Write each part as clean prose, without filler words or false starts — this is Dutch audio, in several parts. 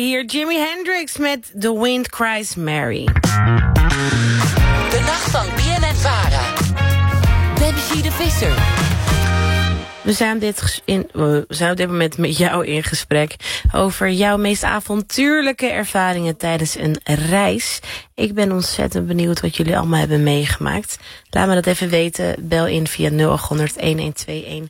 Hier Jimi Hendrix met The Wind Cries Mary. De nacht van BNN-Vara. Debbie de Visser. We zijn op dit moment met jou in gesprek over jouw meest avontuurlijke ervaringen tijdens een reis. Ik ben ontzettend benieuwd wat jullie allemaal hebben meegemaakt. Laat me dat even weten. Bel in via 0800-1121.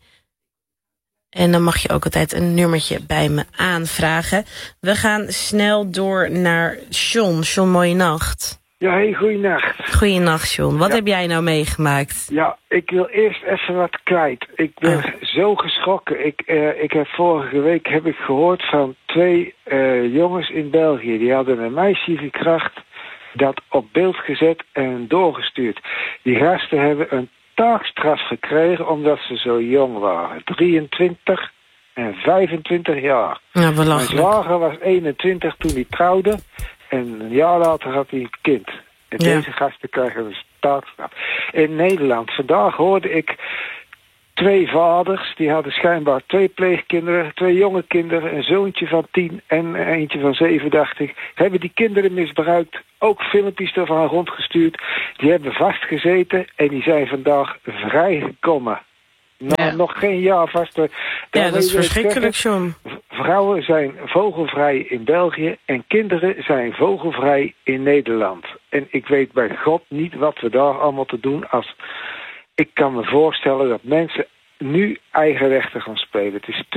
En dan mag je ook altijd een nummertje bij me aanvragen. We gaan snel door naar John. John, mooie nacht. Ja, hey, goeienacht. Goeienacht, John. Wat heb jij nou meegemaakt? Ja, ik wil eerst even wat kwijt. Ik ben zo geschrokken. Ik heb vorige week gehoord van 2 jongens in België. Die hadden een meisje verkracht, dat op beeld gezet en doorgestuurd. Die gasten hebben een taakstraf gekregen omdat ze zo jong waren. 23 en 25 jaar. Ja, belachelijk. Mijn zwager was 21 toen hij trouwde. En een jaar later had hij een kind. En deze gasten krijgen een taakstraf. In Nederland, vandaag hoorde ik 2 vaders. Die hadden schijnbaar 2 pleegkinderen, 2 jonge kinderen. Een zoontje van 10 en eentje van 7, dacht ik. Hebben die kinderen misbruikt. Ook filmpjes ervan rondgestuurd. Die hebben vastgezeten en die zijn vandaag vrijgekomen. Nou, nog geen jaar vast. Ja, dat is verschrikkelijk, John. Vrouwen zijn vogelvrij in België en kinderen zijn vogelvrij in Nederland. En ik weet bij God niet wat we daar allemaal te doen als... Ik kan me voorstellen dat mensen nu eigen rechten gaan spelen. Het is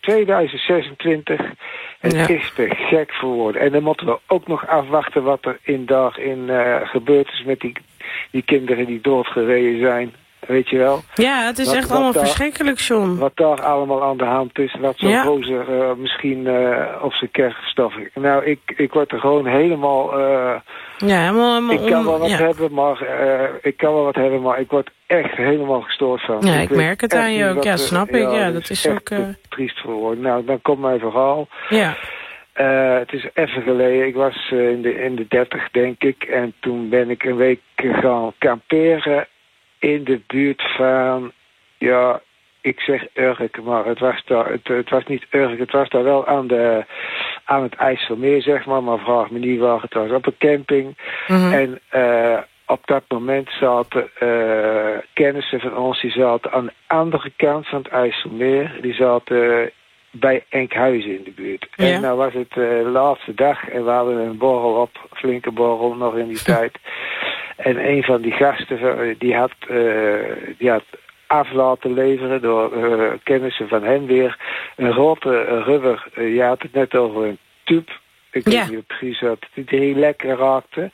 2026 en het is te gek voor woorden. En dan moeten we ook nog afwachten wat er gebeurd is met die kinderen die doodgereden zijn. Weet je wel? Ja, het is echt allemaal verschrikkelijk, John. Wat daar allemaal aan de hand is. Wat zo'n gozer misschien op zijn kerk gestoft. Nou, ik word er gewoon helemaal... ik kan wel wat hebben, maar ik word echt helemaal gestoord van. Ja, ik merk het aan je ook. Ja, snap ik. Ja, dat is ook... triest voor woorden. Nou, dan komt mijn verhaal. Ja. Het is even geleden. Ik was in de 30, denk ik. En toen ben ik een week gaan kamperen in de buurt van, ik zeg Urk, maar het was niet Urk, het was daar wel aan het IJsselmeer, zeg maar vraag me niet waar het was, op een camping. En op dat moment zaten kennissen van ons, die zaten aan de andere kant van het IJsselmeer, die zaten bij Enkhuizen in de buurt. Ja. En nou was het de laatste dag en we hadden een borrel op, flinke borrel nog in die tijd. En een van die gasten, die had af laten leveren door kennissen van hen weer een rotte rubber. Je had het net over een tube. Ik weet niet precies wat die heel lekker raakte.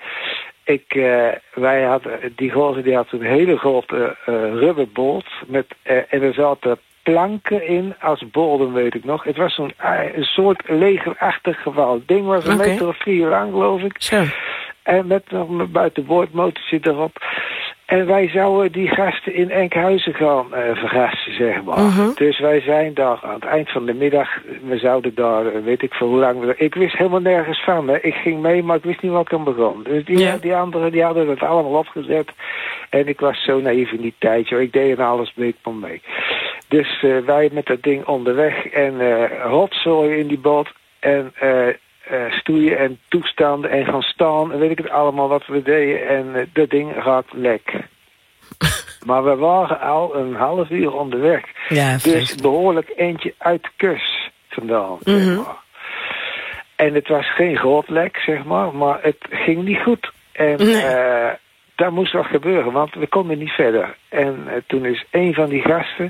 Die gozer die had een hele grote rubberboot en er zaten planken in als bodem, weet ik nog. Het was een soort legerachtig geval. Het ding was 1,4 meter lang, geloof ik. Zo. En met nog een buitenboordmotortje erop. En wij zouden die gasten in Enkhuizen gaan verrassen, zeg maar. Dus wij zijn daar aan het eind van de middag. We zouden daar, weet ik veel hoe lang. Ik wist helemaal nergens van. Hè. Ik ging mee, maar ik wist niet wat ik aan begon. Dus die anderen die hadden het allemaal opgezet. En ik was zo naïef in die tijd. Joh. Ik deed er alles beekman mee. Dus wij met dat ding onderweg. En rotzooi in die boot. En... stoeien en toestanden en gaan staan en weet ik het allemaal wat we deden en dat ding raakt lek. Maar we waren al een half uur onderweg. Ja, dus behoorlijk eentje uit de kust vandaan. Zeg maar. En het was geen groot lek, zeg maar het ging niet goed. En daar moest wat gebeuren, want we konden niet verder. En toen is een van die gasten,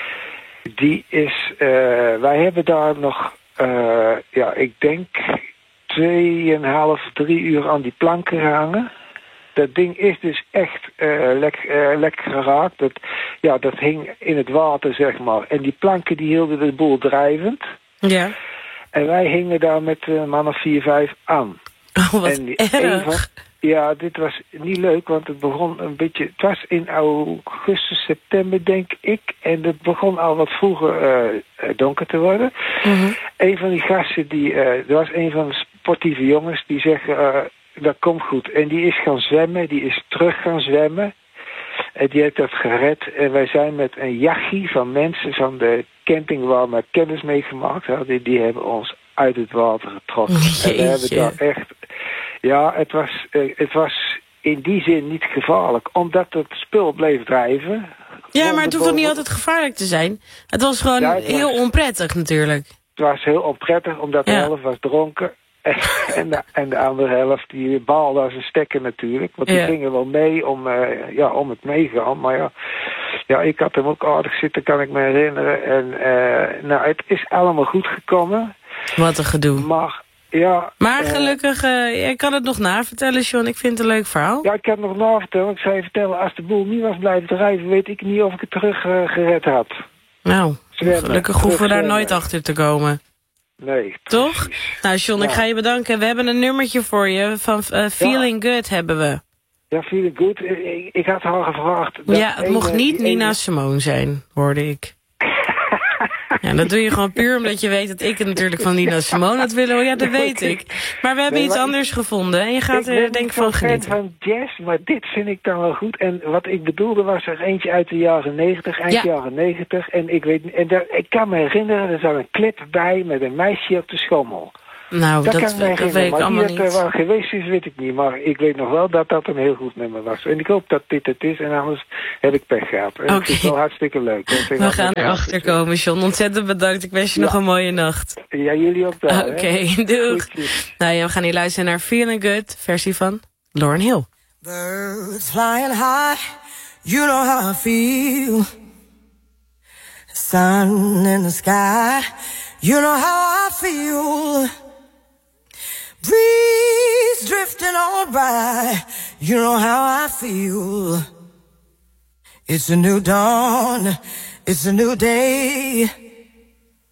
wij hebben daar nog ik denk 2,5, 3 uur aan die planken gehangen. Dat ding is dus echt lek geraakt. Dat hing in het water, zeg maar. En die planken die hielden de boel drijvend. Ja. En wij hingen daar met een man of 4, 5 aan. Oh, wat erg. Dit was niet leuk, want het begon een beetje... Het was in augustus, september, denk ik. En het begon al wat vroeger donker te worden. Een van die gasten, er was een van de sportieve jongens... die zegt, dat komt goed. En die is gaan zwemmen, die is terug gaan zwemmen. En die heeft dat gered. En wij zijn met een jachtje van mensen van de camping... waar we kennis mee gemaakt hadden. Die hebben ons uit het water getrokken. En we hebben daar echt... Ja, het was in die zin niet gevaarlijk, omdat het spul bleef drijven. Ja, maar het hoeft toch niet altijd gevaarlijk te zijn? Het was gewoon heel onprettig natuurlijk. Het was heel onprettig, omdat de helft was dronken. En de andere helft die baalde als een stekker natuurlijk. Want die gingen wel mee om het meegaan. Maar ja, ik had hem ook aardig zitten, kan ik me herinneren. En het is allemaal goed gekomen. Wat een gedoe. Maar gelukkig, ik kan het nog navertellen, John. Ik vind het een leuk verhaal. Ja, ik kan het nog navertellen. Ik zou je vertellen, als de boel niet was blijven drijven, weet ik niet of ik het terug gered had. Nou, gelukkig hoeven we daar nooit achter te komen. Nee. Toch? Precies. Nou, John, ik ga je bedanken. We hebben een nummertje voor je. Van Feeling Good hebben we. Ja, Feeling Good. Ik had haar gevraagd. Het mocht niet Nina Simone zijn, hoorde ik. Ja, dat doe je gewoon puur omdat je weet dat ik het natuurlijk van Nina Simone had willen. Ja, dat weet ik. Maar we hebben iets anders gevonden en je gaat er denk ik van genieten. Ik ben van jazz, maar dit vind ik dan wel goed. En wat ik bedoelde was er eentje uit de jaren 90, eind jaren 90. En ik kan me herinneren, er zat een clip bij met een meisje op de schommel. Nou, dat weet ik allemaal niet. Maar waar geweest is, weet ik niet. Maar ik weet nog wel dat een heel goed nummer was. En ik hoop dat dit het is. En anders heb ik pech gehad. En het is wel hartstikke leuk. We gaan erachter komen, John. Ontzettend bedankt. Ik wens je nog een mooie nacht. Ja, jullie ook wel. Oké, doeg. Nou ja, we gaan hier luisteren naar Feeling Good. Versie van Lauryn Hill. Birds flying high. You know how I feel. Sun in the sky. You know how I feel. Breeze drifting on by, you know how I feel. It's a new dawn, it's a new day.